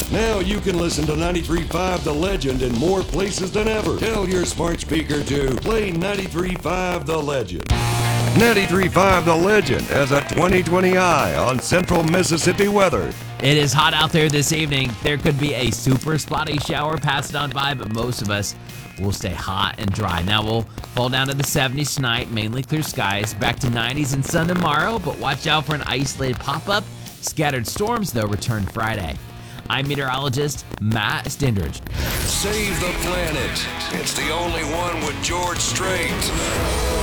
Now you can listen to 93.5 The Legend in more places than ever. Tell your smart speaker to play 93.5 The Legend. 93.5 The Legend has a 20/20 eye on central Mississippi weather. It is hot out there this evening. There could be a super spotty shower passing on by, but most of us will stay hot and dry. Now we'll fall down to the 70s tonight, mainly clear skies. Back to 90s and sun tomorrow, but watch out for an isolated pop-up. Scattered storms, though, return Friday. I'm meteorologist Matt Stindridge. Save the planet. It's the only one with George Strait.